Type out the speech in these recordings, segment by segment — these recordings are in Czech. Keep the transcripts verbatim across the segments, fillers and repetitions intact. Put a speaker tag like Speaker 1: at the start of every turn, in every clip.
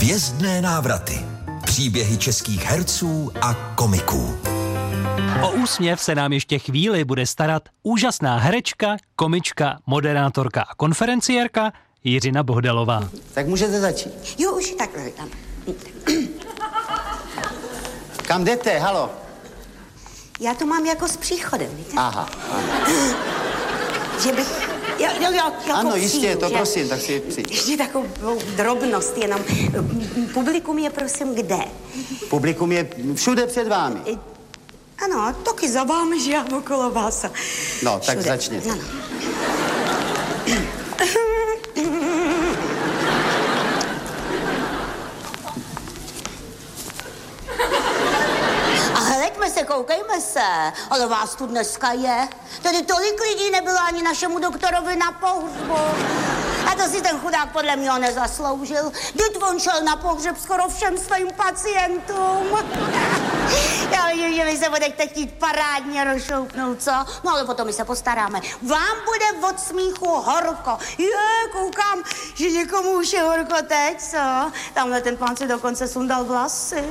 Speaker 1: Hvězdné návraty. Příběhy českých herců a komiků.
Speaker 2: O úsměv se nám ještě chvíli bude starat úžasná herečka, komička, moderátorka a konferenciérka Jiřina Bohdalová.
Speaker 3: Tak můžete začít.
Speaker 4: Jo, už takhle tam.
Speaker 3: Kam jdete, halo?
Speaker 4: Já to mám jako s příchodem, víte?
Speaker 3: Aha.
Speaker 4: Že bych... Jo, jo, jo, jako
Speaker 3: Ano, jistě,
Speaker 4: přijdu,
Speaker 3: to
Speaker 4: že?
Speaker 3: prosím, tak si přijď.
Speaker 4: Ještě takovou drobnost jenom. Publikum je prosím kde?
Speaker 3: Publikum je všude před vámi.
Speaker 4: Ano, taky za vámi, že já okolo vás.
Speaker 3: No, tak
Speaker 4: všude.
Speaker 3: začněte.
Speaker 4: Ano. A hleďme se, koukejme se, ale vás tu dneska je. Tady tolik lidí nebylo ani našemu doktorovi na pohřbu. A to si ten chudák podle mě nezasloužil. Vždyť on šel na pohřeb skoro všem svým pacientům. Já vidím, že vy se budete chtít parádně rozšoupnout, co? No ale potom my se postaráme. Vám bude od smíchu horko. Je, koukám, že někomu už je horko teď, co? Tamhle ten pán si dokonce sundal vlasy.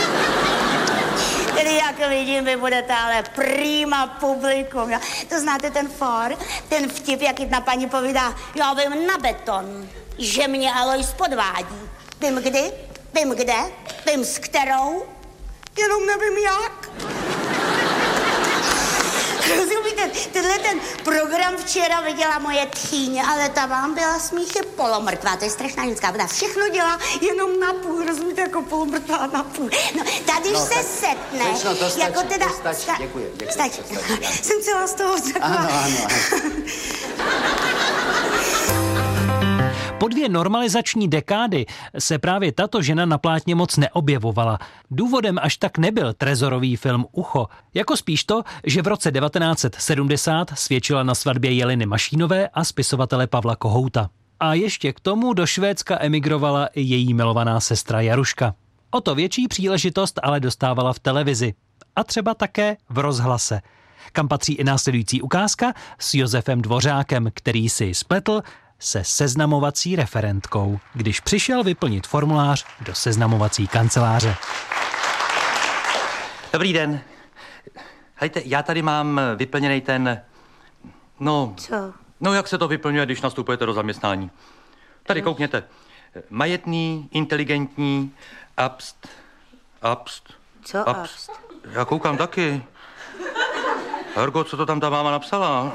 Speaker 4: Tedy jak vidím, vy budete ale prima publikum, jo? To znáte ten for, ten vtip, jak jedna paní povídá, já vím na beton, že mě Alois podvádí. Vím kdy, vím kde, vím s kterou, jenom nevím jak. Rozumíte, tenhle ten program včera viděla moje tchýně, ale ta vám byla smíchy polomrtvá, to je strašná ženská, ona všechno dělá jenom na půl, rozumíte, jako polomrtvá na půl. No, tady no, se tak, setne,
Speaker 3: řečno, to stačí,
Speaker 4: jako teda...
Speaker 3: to stačí,
Speaker 4: sta-
Speaker 3: děkuji, děkuji,
Speaker 4: stačí.
Speaker 3: to stačí.
Speaker 4: Jsem celá z toho taková...
Speaker 3: Ano, ano, ano.
Speaker 2: Po dvě normalizační dekády se právě tato žena na plátně moc neobjevovala. Důvodem až tak nebyl trezorový film Ucho, jako spíš to, že v roce devatenáct set sedmdesát svědčila na svatbě Jeleny Mašínové a spisovatele Pavla Kohouta. A ještě k tomu do Švédska emigrovala i její milovaná sestra Jaruška. O to větší příležitost ale dostávala v televizi. A třeba také v rozhlase. Kam patří i následující ukázka s Josefem Dvořákem, který si spletl se seznamovací referentkou, když přišel vyplnit formulář do seznamovací kanceláře.
Speaker 5: Dobrý den. Hejte, já tady mám vyplněný ten... No...
Speaker 4: Co?
Speaker 5: No, jak se to vyplňuje, když nastupujete do zaměstnání. Tady koukněte. Majetný, inteligentní, abst... Abst...
Speaker 4: Co abst?
Speaker 5: Já koukám taky. Hergo, co to tam ta máma napsala?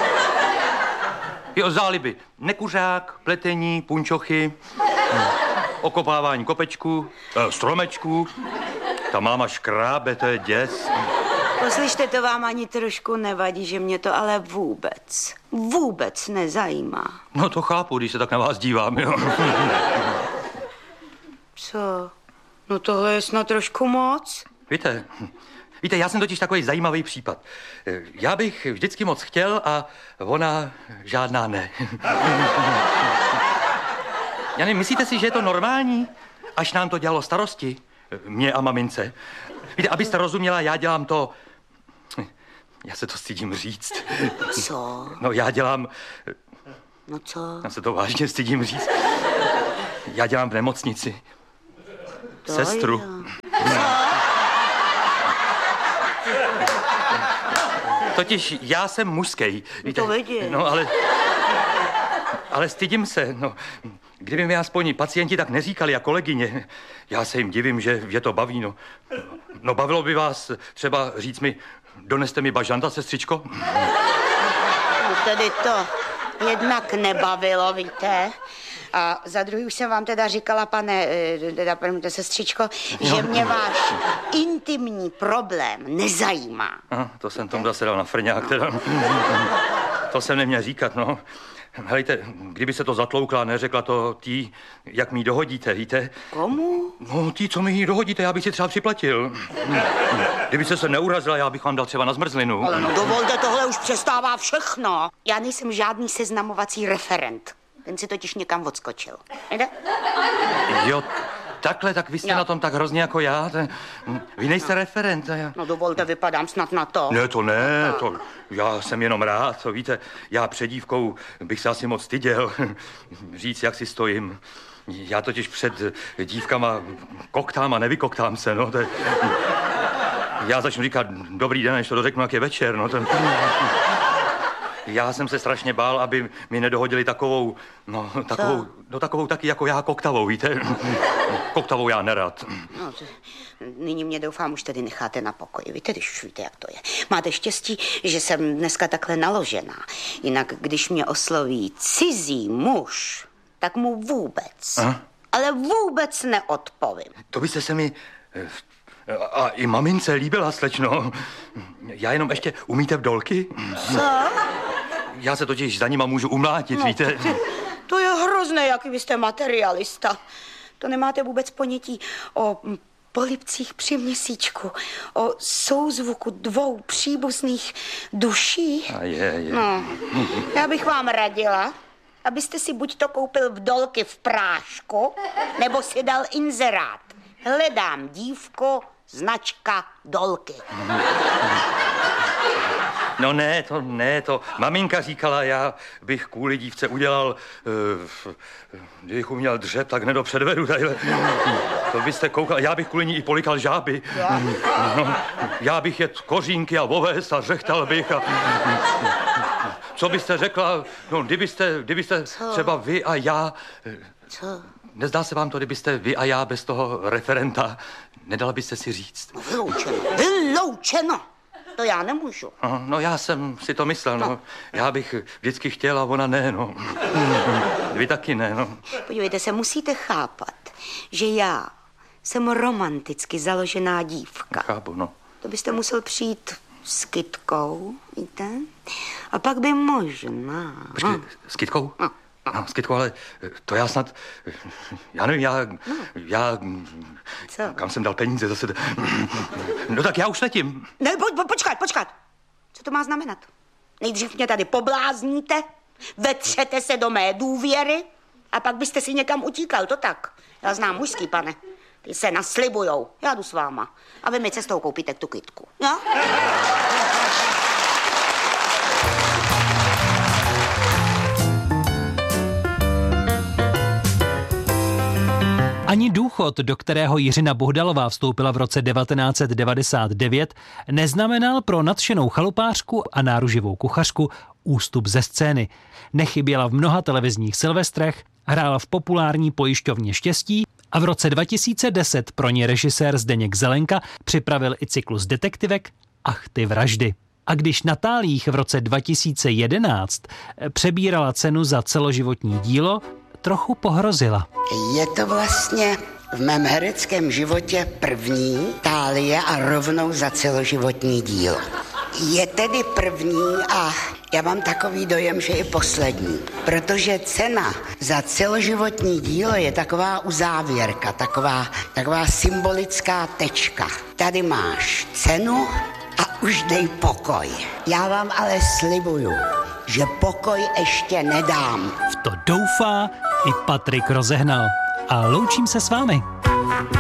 Speaker 5: Jo, záliby. Nekuřák, pletení, punčochy, okopávání kopečků, eh, stromečků. Ta máma škrábe, to je děs.
Speaker 6: Poslyšte, to vám ani trošku nevadí, že mě to ale vůbec, vůbec nezajímá.
Speaker 5: No to chápu, když se tak na vás dívám, jo.
Speaker 6: Co? No tohle je snad trošku moc.
Speaker 5: Víte, víte, já jsem totiž takový zajímavý případ. Já bych vždycky moc chtěl a ona žádná ne. Já nevím, myslíte si, že je to normální? Až nám to dělalo starosti, mě a mamince. Víte, abyste rozuměla, já dělám to... Já se to stydím říct.
Speaker 6: Co?
Speaker 5: No já dělám...
Speaker 6: No co?
Speaker 5: Já se to vážně stydím říct. Já dělám v nemocnici.
Speaker 6: To
Speaker 5: Sestru.
Speaker 6: Jo.
Speaker 5: Totiž já jsem mužský. Víte?
Speaker 6: To vidím.
Speaker 5: No ale... Ale stydím se, no. Kdyby mi aspoň pacienti tak neříkali a kolegyně, já se jim divím, že je to baví, no. No bavilo by vás třeba říct mi, doneste mi bažanta, sestřičko?
Speaker 6: No tedy to jednak nebavilo, víte. A za druhý už jsem vám teda říkala, pane, teda, promiňte, sestřičko, že mě váš intimní problém nezajímá.
Speaker 5: Aha, to jsem tomu zase dal na frňák, teda. To jsem neměl říkat, no. Helejte, kdyby se to zatloukla, neřekla to tý, jak mi ji dohodíte, víte?
Speaker 6: Komu?
Speaker 5: No, tý, co mi ji dohodíte, já bych si třeba připlatil. Kdyby se se neurazila, já bych vám dal třeba na zmrzlinu.
Speaker 6: Ale no dovolte, tohle už přestává všechno. Já nejsem žádný seznamovací referent. Ten si totiž někam odskočil. Jde?
Speaker 5: Jo, takhle, tak vy jste
Speaker 6: Jo.
Speaker 5: na tom tak hrozně jako já. To, vy nejste referent. Já...
Speaker 6: No dovolte, vypadám snad na to.
Speaker 5: Ne, to ne, to já jsem jenom rád, to víte, já před dívkou bych se asi moc styděl říct, jak si stojím. Já totiž před dívkama koktám a nevykoktám se, no. To je... Já začnu říkat dobrý den, než to dořeknu, jak je večer, no. To... Já jsem se strašně bál, aby mi nedohodili takovou, no, takovou, no, takovou taky jako já koktavou, víte? Koktavou já nerad.
Speaker 6: No, to, nyní mě doufám už tedy necháte na pokoji. Víte, když už víte, jak to je. Máte štěstí, že jsem dneska takhle naložená. Jinak, když mě osloví cizí muž, tak mu vůbec, a? ale vůbec neodpovím.
Speaker 5: To byste se mi... A i mamince líbila, slečno. Já jenom ještě umíte vdolky?
Speaker 6: Co?
Speaker 5: Já se totiž za nima můžu umlátit,
Speaker 6: no,
Speaker 5: víte?
Speaker 6: To, to je hrozné, jaký vy jste materialista. To nemáte vůbec ponětí o polibcích při měsíčku, o souzvuku dvou příbuzných duší.
Speaker 5: A je, je.
Speaker 6: No, já bych vám radila, abyste si buď to koupil vdolky v prášku, nebo si dal inzerát. Hledám dívku, značka dolky.
Speaker 5: No ne, to ne, to maminka říkala, já bych kvůli dívce udělal, uh, kdybych uměl dřep, tak nedopředvedu tadyhle. To byste koukal, já bych kvůli ní i polikal žáby. No, já bych jet kořínky a oves a řechtal bych a... Co byste řekla, no kdybyste, kdybyste třeba vy a já...
Speaker 6: Co?
Speaker 5: Nezdá se vám to, kdybyste vy a já bez toho referenta, nedala byste si říct?
Speaker 6: No, vyloučeno, vyloučeno. To já nemůžu.
Speaker 5: No, no já jsem si to myslel, no. no. Já bych vždycky chtěla, ona ne, no. Vy taky ne, no.
Speaker 6: Podívejte se, musíte chápat, že já jsem romanticky založená dívka.
Speaker 5: Chápu, no.
Speaker 6: To byste musel přijít s Kytkou, víte? A pak by možná...
Speaker 5: Počkej, hm. s Kytkou?
Speaker 6: No.
Speaker 5: No, s Kytkou, ale to já snad, já nevím, já, no. já,
Speaker 6: Co?
Speaker 5: Kam jsem dal peníze zase, no tak já už letím.
Speaker 6: Ne, po, po, počkat, počkat, co to má znamenat? Nejdřív mě tady poblázníte, vetřete se do mé důvěry a pak byste si někam utíkal, to tak. Já znám mužský, pane, ty se naslibujou, já jdu s váma a vy mi cestou koupíte tu Kytku, jo?
Speaker 2: Ani důchod, do kterého Jiřina Bohdalová vstoupila v roce devatenáct set devadesát devět, neznamenal pro nadšenou chalupářku a náruživou kuchařku ústup ze scény. Nechyběla v mnoha televizních silvestrech, hrála v populární pojišťovně Štěstí a v roce dva tisíce deset pro ní režisér Zdeněk Zelenka připravil i cyklus detektivek Ach ty vraždy. A když na Tálích v roce dva tisíce jedenáct přebírala cenu za celoživotní dílo, trochu pohrozila.
Speaker 7: Je to vlastně v mém hereckém životě první Tálie a rovnou za celoživotní dílo. Je tedy první a já mám takový dojem, že i poslední, protože cena za celoživotní dílo je taková uzávěrka, taková, taková symbolická tečka. Tady máš cenu a už dej pokoj. Já vám ale slibuju, že pokoj ještě nedám.
Speaker 2: V to doufá i Patrik Rozehnal. A loučím se s vámi.